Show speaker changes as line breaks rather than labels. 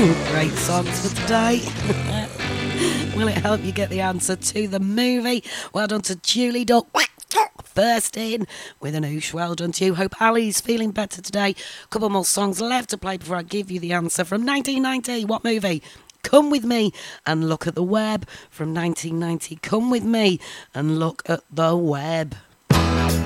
Great songs for today. Will it help you get the answer to the movie? Well done to Julie Duck. First in with an oosh. Well done to you. Hope Ali's feeling better today. Couple more songs left to play before I give you the answer. From 1990, what movie? Come with me and look at the web. From 1990, come with me and look at the web.